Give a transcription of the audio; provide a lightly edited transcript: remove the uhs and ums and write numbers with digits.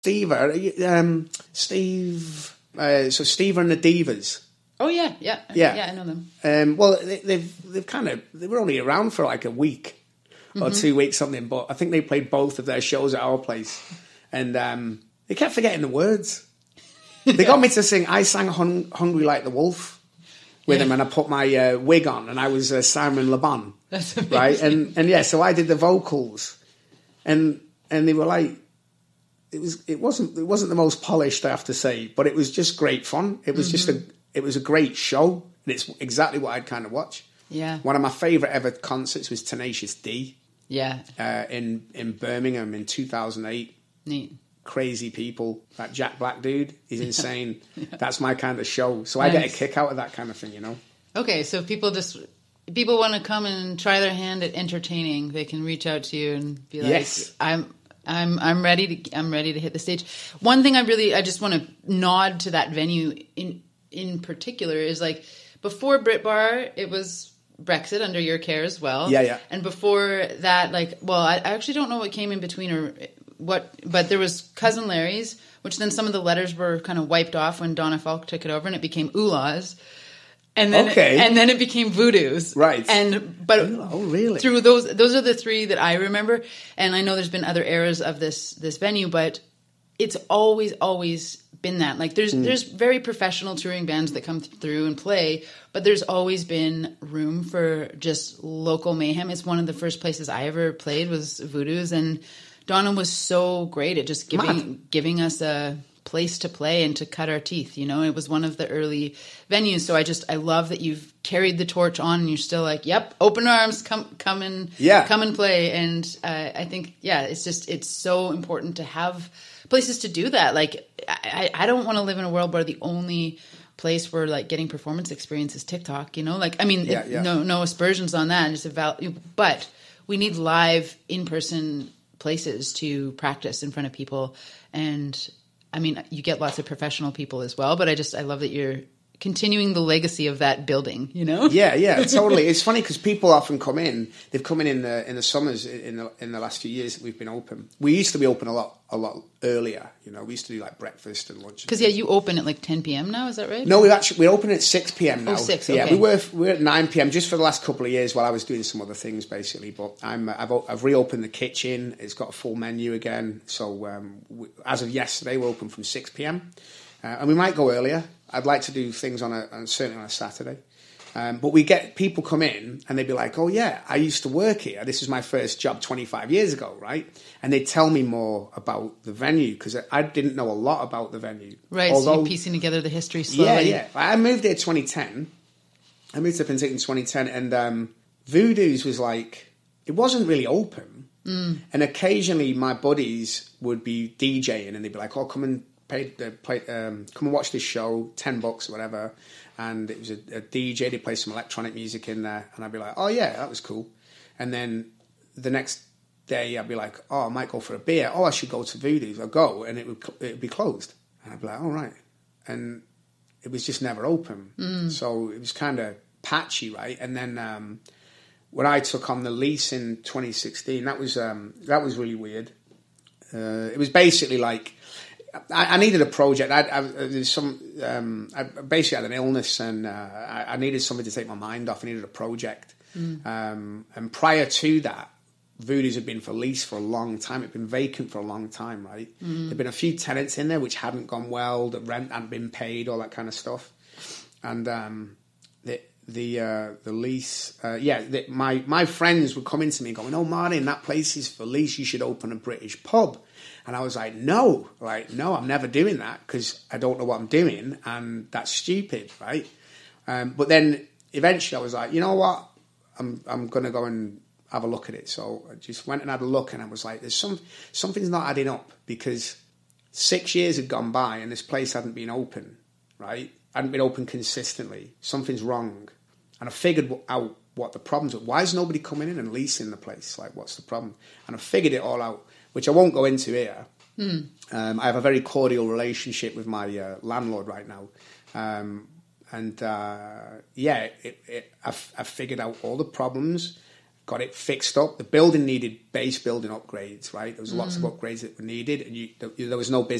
Steve, so Steve and the Divas. Oh yeah, I know them. Well, they were only around for like a week or 2 weeks, something. But I think they played both of their shows at our place, and they kept forgetting the words. They got me to sing. I sang "Hungry Like the Wolf" with them, and I put my wig on, and I was Simon Le Bon. That's amazing. Right, and so I did the vocals, and they were like, it wasn't the most polished, I have to say, but it was just great fun. It was it was a great show, and it's exactly what I'd kind of watch. Yeah. One of my favourite ever concerts was Tenacious D. Yeah. In Birmingham in 2008. Neat. Crazy people. That Jack Black dude, he's insane. That's my kind of show. So I get a kick out of that kind of thing, you know. Okay, so if people want to come and try their hand at entertaining, they can reach out to you and be like, yes. I'm ready to hit the stage. One thing I just want to nod to that venue in particular is like before Brit Bar, it was Brexit under your care as well. Yeah. And before that, I actually don't know what came in between or what, but there was Cousin Larry's, which then some of the letters were kind of wiped off when Donna Falk took it over, and it became Oolah's. And then, and then it became Voodoo's. Right. But really? Through those are the three that I remember. And I know there's been other eras of this venue, but it's always been that. Like there's very professional touring bands that come through and play, but there's always been room for just local mayhem. It's one of the first places I ever played was Voodoo's, and Donna was so great at just giving us a place to play and to cut our teeth. You know, it was one of the early venues. So I love that you've carried the torch on and you're still like, yep, open arms, come and play. And I think, it's so important to have places to do that. Like, I don't want to live in a world where the only place where like getting performance experience is TikTok, you know, like, I mean, no aspersions on that. It's but we need live in-person places to practice in front of people. And I mean, you get lots of professional people as well, but I love that you're continuing the legacy of that building, you know? Yeah, totally. It's funny because people often come in. They've come in the summers in the last few years that we've been open. We used to be open a lot earlier. You know, we used to do like breakfast and lunch. Because you open at like 10 p.m. now. Is that right? No, we're open at 6 p.m. now. Oh, 6. Yeah, okay. we're at 9 p.m. just for the last couple of years while I was doing some other things basically. But I've reopened the kitchen. It's got a full menu again. So as of yesterday, we're open from 6 p.m. And we might go earlier. I'd like to do things certainly on a Saturday. But we get people come in and they'd be like, oh yeah, I used to work here. This was my first job 25 years ago, right? And they tell me more about the venue because I didn't know a lot about the venue. Right, so you're piecing together the history slowly. Yeah. I moved here 2010. I moved to Penticton in 2010 and Voodoo's was like, it wasn't really open. And occasionally my buddies would be DJing and they'd be like, oh, come and come and watch this show, $10 or whatever. And it was a DJ, they play some electronic music in there. And I'd be like, oh yeah, that was cool. And then the next day I'd be like, oh, I might go for a beer. Oh, I should go to Voodoo's. I'll go. And it would be closed. And I'd be like, all right. And it was just never open. So it was kind of patchy, right? And then when I took on the lease in 2016, that was really weird. It was basically like, I needed a project. I basically had an illness, and I needed something to take my mind off. I needed a project. And prior to that, Voodoo's had been for lease for a long time. It'd been vacant for a long time, right? There'd been a few tenants in there which hadn't gone well. The rent hadn't been paid, all that kind of stuff. And the lease, my friends would come into me going, "Oh, Martin, that place is for lease. You should open a British pub." And I was like, no, I'm never doing that because I don't know what I'm doing, and that's stupid, right? But then eventually I was like, you know what? I'm going to go and have a look at it. So I just went and had a look, and I was like, something's not adding up because 6 years had gone by and this place hadn't been open, right? Hadn't been open consistently. Something's wrong. And I figured out what the problems were. Why is nobody coming in and leasing the place? Like, what's the problem? And I figured it all out, which I won't go into here. I have a very cordial relationship with my landlord right now. I figured out all the problems, got it fixed up. The building needed base building upgrades, right? There was lots of upgrades that were needed, and there was no business